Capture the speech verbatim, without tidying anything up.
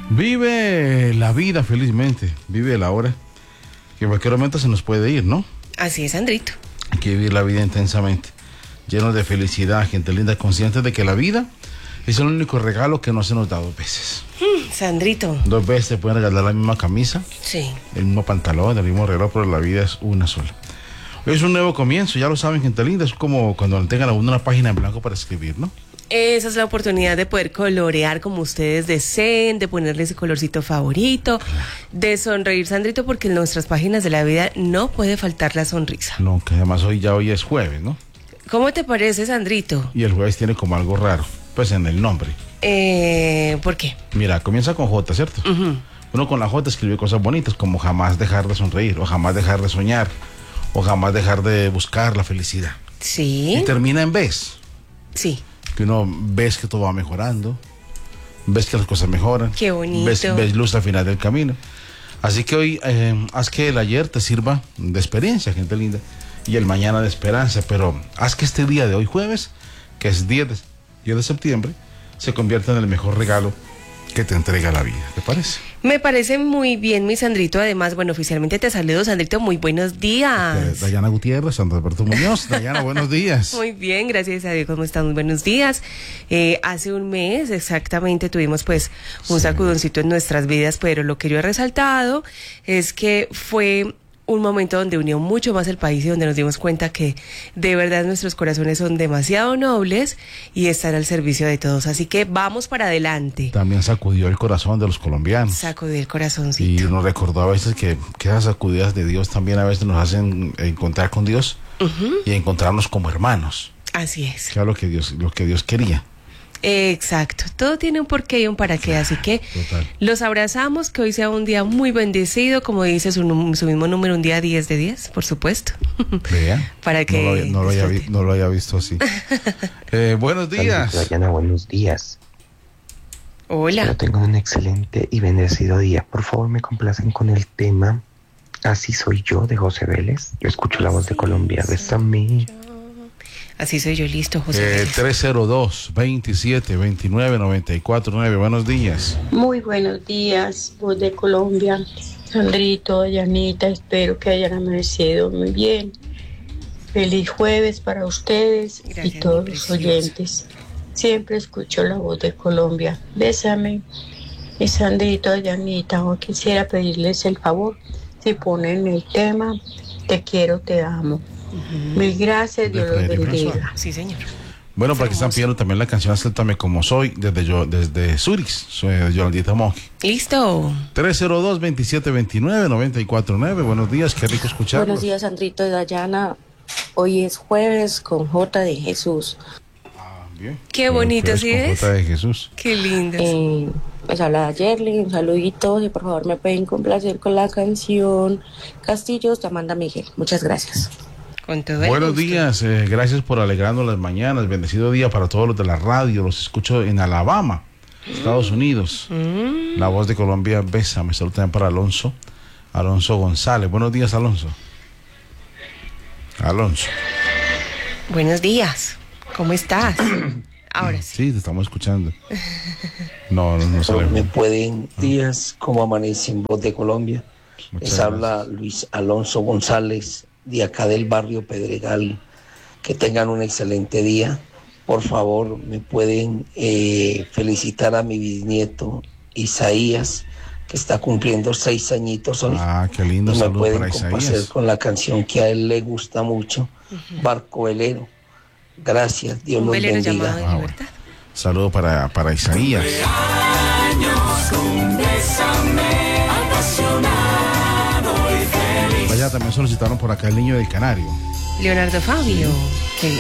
Vive la vida felizmente, vive la hora, que en cualquier momento se nos puede ir, ¿no? Así es, Sandrito. Hay que vivir la vida intensamente, llenos de felicidad, gente linda, conscientes de que la vida es el único regalo que no se nos da dos veces. Mm, Sandrito. Dos veces te pueden regalar la misma camisa, Sí. el mismo pantalón, el mismo reloj, pero la vida es una sola. Hoy es un nuevo comienzo, ya lo saben, gente linda, es como cuando tengan a uno una página en blanco para escribir, ¿no? Esa es la oportunidad de poder colorear como ustedes deseen, de ponerle ese colorcito favorito, de sonreír, Sandrito, porque en nuestras páginas de la vida no puede faltar la sonrisa. No, que además hoy ya hoy es jueves, ¿no? ¿Cómo te parece, Sandrito? Y el jueves tiene como algo raro, pues en el nombre. Eh, ¿por qué? Mira, comienza con J, ¿cierto? Uh-huh. Uno con la J escribe cosas bonitas, como jamás dejar de sonreír, o jamás dejar de soñar, o jamás dejar de buscar la felicidad. Sí. Y termina en ves, Sí. que uno ves que todo va mejorando, ves que las cosas mejoran. Qué bonito. Ves, ves luz al final del camino. Así que hoy, eh, haz que el ayer te sirva de experiencia, gente linda, y el mañana de esperanza, pero haz que este día de hoy, jueves, que es diez de septiembre, se convierta en el mejor regalo que te entrega la vida. ¿Te parece? Me parece muy bien, mi Sandrito. Además, bueno, oficialmente te saludo, Sandrito. Muy buenos Eh, días. Dayana Gutiérrez, Sandra Alberto Muñoz. Dayana, buenos días. Muy bien, gracias a Dios. ¿Cómo están? Muy buenos días. Eh, hace un mes exactamente tuvimos pues un Sí. sacudoncito en nuestras vidas, pero lo que yo he resaltado es que fue un momento donde unió mucho más el país y donde nos dimos cuenta que de verdad nuestros corazones son demasiado nobles y están al servicio de todos. Así que vamos para adelante. También sacudió el corazón de los colombianos. Sacudir el Y corazoncito. nos recordó a veces que, que esas sacudidas de Dios también a veces nos hacen encontrar con Dios Ujú. y encontrarnos como hermanos. Así es. Que era lo que Dios, lo que Dios quería. Exacto, todo tiene un porqué y un para qué, así que Total. los abrazamos, que hoy sea un día muy bendecido, como dice su, num- su mismo número, un día diez de diez, por supuesto. Vea. Para que no lo, había- no lo había, vi- disfrute. no lo había visto así. Eh, buenos días. Sandrito, Dayana, buenos días. Hola. Espero tengan un excelente y bendecido día. Por favor, me complacen con el tema Así soy yo de José Vélez. Yo escucho la voz de Colombia. Bésame. Así soy yo, listo, José. Eh, Vélez. tres cero dos, veintisiete, veintinueve, noventa y cuatro nueve. Buenos días. Muy buenos días, voz de Colombia. Sandrito, Dayanita, espero que hayan amanecido muy bien. Feliz jueves para ustedes Gracias, y todos mi los preciosa. oyentes. Siempre escucho la voz de Colombia. Bésame. Y Sandrito, Dayanita, hoy quisiera pedirles el favor, si ponen el tema Te quiero, te amo. Mil gracias, Dios los Freddy bendiga. François. Sí, señor. Bueno, para que están pidiendo también la canción Acéptame como soy, desde yo, desde Zurich, soy Yolandita Monge. Listo. tres cero dos, veintisiete, veintinueve, noventa y cuatro nueve. Buenos días, qué rico escucharlos. Buenos días, Sandrito y Dayana. Hoy es jueves con J de Jesús. Ah, bien. Qué bonito, Jueves ¿sí con es? J de Jesús. Qué lindo. Eh, les habla Yerly, un saludito y por favor me pueden complacer con la canción Castillos de Amanda Miguel. Muchas gracias. Con todo el Buenos gusto. días, eh, gracias por alegrarnos las mañanas. Bendecido día para todos los de la radio. Los escucho en Alabama, Estados Unidos. Mm, La voz de Colombia, bésame. Saludos también para Alonso, Alonso González. Buenos días, Alonso. Alonso. buenos días. ¿Cómo estás? Ahora sí. Sí, te estamos escuchando. No, no, no se le Me pueden días como amanece en Voz de Colombia. Muchas Les habla Luis Alonso González de acá del barrio Pedregal. Que tengan un excelente día. Por favor, me pueden eh, felicitar a mi bisnieto Isaías, que está cumpliendo seis añitos hoy. Ah, qué lindo Y me saludo pueden para complacer Isaías. con la canción que a él le gusta mucho, Barco Velero. Gracias, Dios Un los velero bendiga. llamado de Ah, bueno. libertad. Saludo para, para Isaías. Vaya, también solicitaron por acá el niño del Canario. Leonardo Fabio. Que